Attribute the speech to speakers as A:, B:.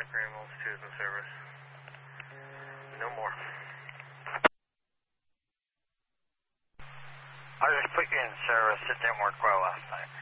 A: Graham 2 is in service. No more.
B: I just put you in service. It didn't work well last night.